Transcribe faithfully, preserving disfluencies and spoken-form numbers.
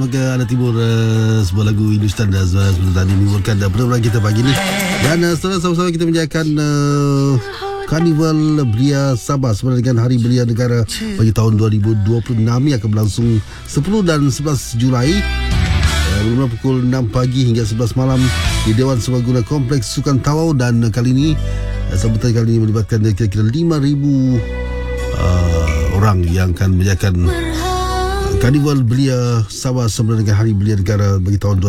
ke arah timur uh, sebuah lagu Hindustan dan sebelum tadi menimbulkan uh, penerbangan kita pagi ni. Dan uh, setelah sama-sama kita menjayakan uh, Karnival Belia Sabah sebenarnya dengan Hari Belia Negara bagi tahun dua ribu dua puluh enam yang akan berlangsung sepuluh dan sebelas Julai uh, bermula pukul enam pagi hingga sebelas malam di Dewan Serbaguna Kompleks Sukan Tawau. Dan uh, kali ini uh, sambutan kali ini melibatkan uh, kira-kira lima ribu uh, orang yang akan menjayakan Karnival Belia Sabah sebenarnya dengan Hari Belia Negara bagi tahun